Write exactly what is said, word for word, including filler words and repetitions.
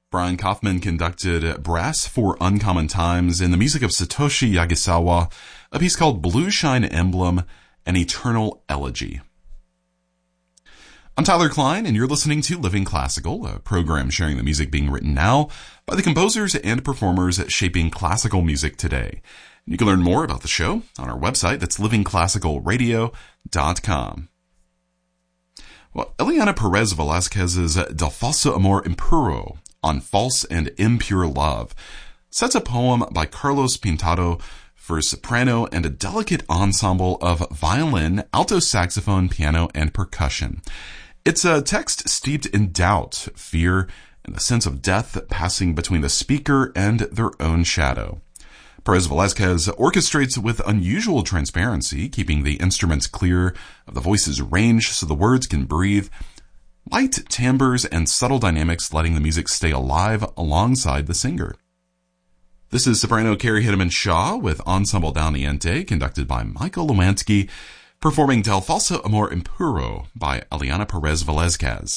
Brian Kaufman conducted Brass for Uncommon Times in the music of Satoshi Yagasawa, a piece called Blue Shine Emblem, an Eternal Elegy. I'm Tyler Klein, and you're listening to Living Classical, a program sharing the music being written now by the composers and performers shaping classical music today. You can learn more about the show on our website. That's living classical radio dot com. Well, Eliana Perez Velázquez's Del Falso Amor Impuro, on false and impure love, sets a poem by Carlos Pintado for soprano and a delicate ensemble of violin, alto saxophone, piano, and percussion. It's a text steeped in doubt, fear, and the sense of death passing between the speaker and their own shadow. Perez Velázquez orchestrates with unusual transparency, keeping the instruments clear of the voice's range so the words can breathe. Light timbres and subtle dynamics letting the music stay alive alongside the singer. This is soprano Carrie Hideman Shaw with Ensemble Dal conducted by Michael Lewansky, performing Del Falso Amor Impuro by Eliana Perez Velázquez.